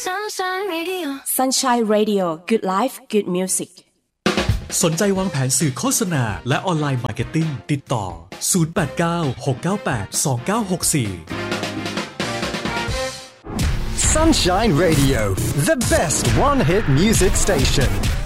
Sunshine Radio Sunshine Radio Good Life Good Music สนใจวางแผนสื่อโฆษณาและออนไลน์มาร์เก็ตติ้งติดต่อ0896982964 Sunshine Radio, the best one-hit music station.